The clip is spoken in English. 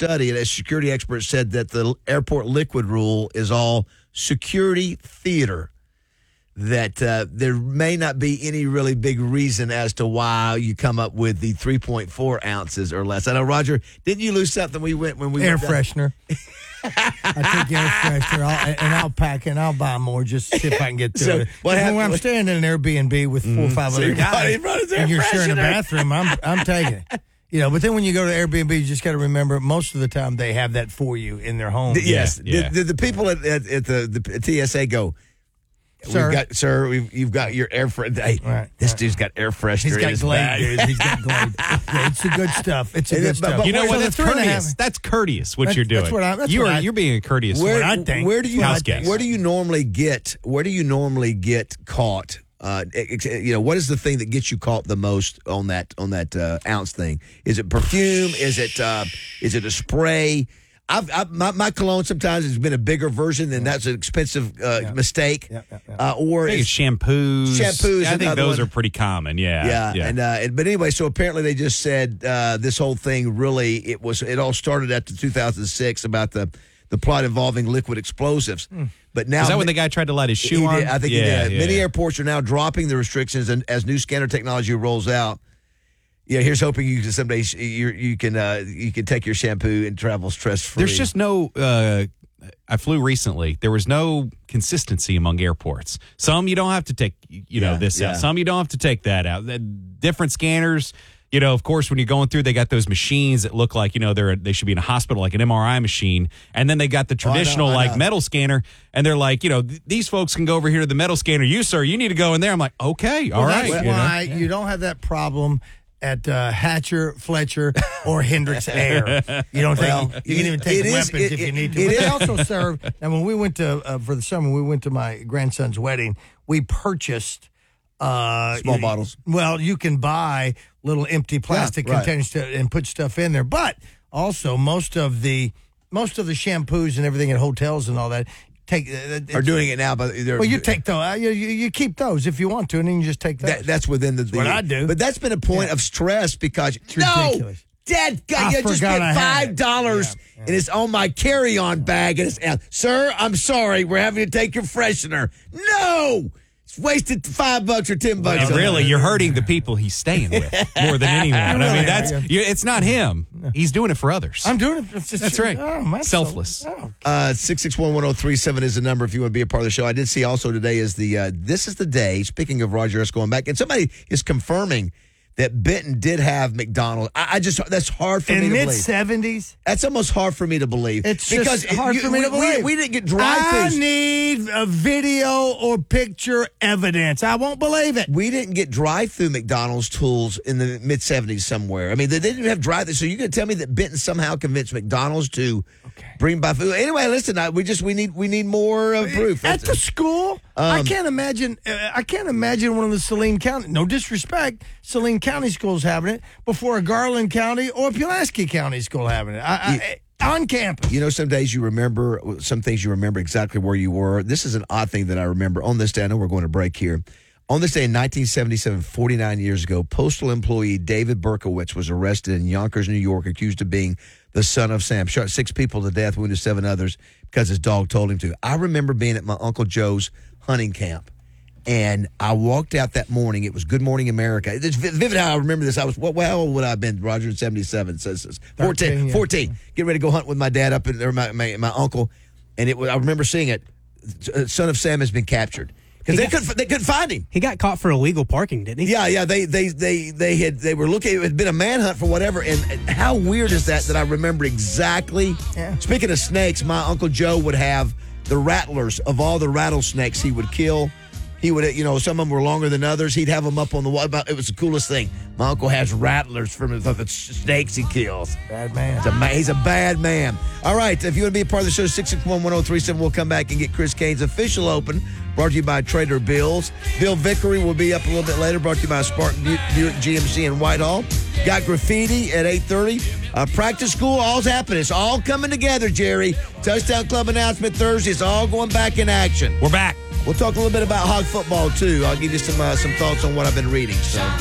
study, and a security expert said that the airport liquid rule is all security theater. That there may not be any really big reason as to why you come up with the 3.4 ounces or less. I know, Roger, didn't you lose something when we air went down? Freshener? I take air freshener I'll pack it and I'll buy more just to see if I can get through it. What happened? When I'm staying in an Airbnb with 4 or 5 other guys, and you're sharing a bathroom, I'm taking it. But then when you go to Airbnb, you just got to remember most of the time they have that for you in their home. Yes, Yeah. The people at the TSA go, Sir, you've got your air freshener. Hey, this dude's got air freshener. He's in got his Glade, bag. dude. He's got Glade. Yeah, it's the good stuff. It's the good stuff. but You know wait, what? so That's the 3.5 courteous. That's courteous. What you're doing. That's You're being a courteous. what I think. Where do you House guest. Where do you normally get caught? What is the thing that gets you caught the most on that ounce thing? Is it perfume? Is it a spray? My cologne sometimes has been a bigger version, and that's an expensive mistake. Or I think it's shampoos. Shampoos, I think another those one. are pretty common. Yeah. But anyway, so apparently they just said this whole thing really it all started after 2006 about the plot involving liquid explosives. But now Is that when the guy tried to light his shoe on? I think he did. Many airports are now dropping the restrictions, and as new scanner technology rolls out. Yeah, here's hoping you can someday you can take your shampoo and travel stress free. There's just no. I flew recently. There was no consistency among airports. Some you don't have to take this out. Some you don't have to take that out. Different scanners. Of course, when you're going through, they got those machines that look like they should be in a hospital, like an MRI machine, and then they got the traditional metal scanner, and they're like, these folks can go over here to the metal scanner. You, sir, you need to go in there. I'm like, okay, all right. That's why you don't have that problem at Hatcher, Fletcher, or Hendricks Air. You don't think you can even take weapons if you need to. But they also serve. And when we went to for the summer, we went to my grandson's wedding. We purchased small bottles. Well, you can buy little empty plastic containers and put stuff in there. But also most of the shampoos and everything at hotels and all that. Are doing it now, but you take those. You keep those if you want to, and then you just take those. That's within the. That's what I do. But that's been a point of stress because it's ridiculous. Dad, you just get $5 and it's on my carry-on bag, and it's sir, I'm sorry, we're having to take your freshener. No. Wasted $5 or $10. And really, you're hurting the people he's staying with more than anyone. I mean, it's not him. He's doing it for others. I'm doing it. That's right. Selfless. 6611037 is the number if you want to be a part of the show. I did see also today is this is the day. Speaking of Roger S. going back, and somebody is confirming that Benton did have McDonald's. That's hard for me to believe. In mid-70s? That's almost hard for me to believe. It's because hard for me to believe. We didn't get drive-thrus. I need a video or picture evidence. I won't believe it. We didn't get drive-through McDonald's tools in the mid-70s somewhere. I mean, they didn't have drive-through. So you're going to tell me that Benton somehow convinced McDonald's to bring by food? Anyway, listen, we need more proof. At the school? I can't imagine one of the Saline County, no disrespect, Saline County schools having it before a Garland County or Pulaski County school having it. On campus. Some days you remember, some things you remember exactly where you were. This is an odd thing that I remember. On this day, I know we're going to break here. On this day in 1977, 49 years ago, postal employee David Berkowitz was arrested in Yonkers, New York, accused of being the son of Sam. Shot 6 people to death, wounded 7 others because his dog told him to. I remember being at my Uncle Joe's hunting camp, and I walked out that morning. It was Good Morning America. It's vivid how I remember this. How old would I have been, Roger, in 77? Says 14. 14. Getting ready to go hunt with my dad up in there, my uncle. And I remember seeing it. Son of Sam has been captured. Because they couldn't find him. He got caught for illegal parking, didn't he? Yeah. They were looking. It had been a manhunt for whatever. And how weird is that I remember exactly. Yeah. Speaking of snakes, my Uncle Joe would have the rattlers of all the rattlesnakes he would kill. He would, some of them were longer than others. He'd have them up on the wall. It was the coolest thing. My uncle has rattlers from the snakes he kills. Bad man. He's a bad man. All right, if you want to be a part of the show, 6611037, we'll come back and get Chris Kane's official open, brought to you by Trader Bill's. Bill Vickery will be up a little bit later, brought to you by Spartan Buick GMC in Whitehall. Got graffiti at 8:30. Practice school, all's happening. It's all coming together, Jerry. Touchdown Club announcement Thursday. It's all going back in action. We're back. We'll talk a little bit about hog football, too. I'll give you some thoughts on what I've been reading. So.